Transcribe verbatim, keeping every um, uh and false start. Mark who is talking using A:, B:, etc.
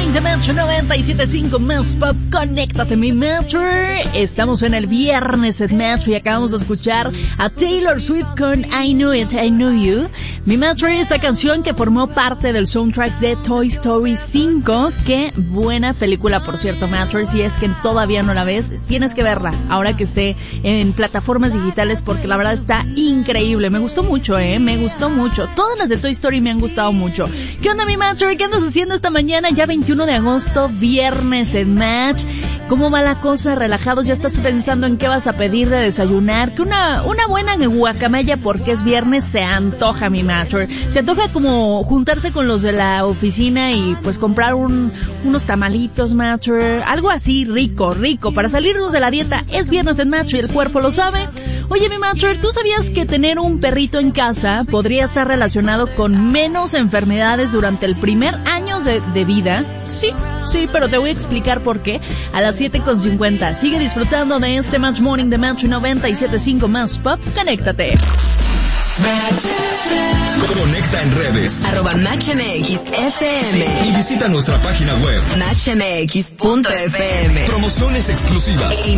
A: Morning de Metro noventa y siete punto cinco más pop. Conéctate, mi Metro. Estamos en el viernes en Metro y acabamos de escuchar a Taylor Swift con I Knew It, I Knew You. Mi Metro, esta canción que formó parte del soundtrack de Toy Story cinco. Qué buena película, por cierto, Metro. Si es que todavía no la ves, tienes que verla ahora que esté en plataformas digitales, porque la verdad está increíble. Me gustó mucho, eh, me gustó mucho. Todas las de Toy Story me han gustado mucho. ¿Qué onda, mi Metro? ¿Qué andas haciendo esta mañana? Ya veintiuno de agosto, viernes en Match. ¿Cómo va la cosa? Relajados, ya estás pensando en qué vas a pedir de desayunar. Que una, una buena guacamaya, porque es viernes, se antoja, mi Matcher. Se antoja como juntarse con los de la oficina y pues comprar un, unos tamalitos, Matcher. Algo así rico, rico, para salirnos de la dieta. Es viernes en Match y el cuerpo lo sabe. Oye, mi Matcher, ¿tú sabías que tener un perrito en casa podría estar relacionado con menos enfermedades durante el primer año de, de vida? Sí, sí, pero te voy a explicar por qué a las siete con cincuenta. Sigue disfrutando de este Match Morning de Match noventa y siete punto cinco más pop. Conéctate.
B: Conecta en redes
C: arroba Match M X F M
B: y visita nuestra página web
C: match m x punto f m.
B: Promociones exclusivas
C: E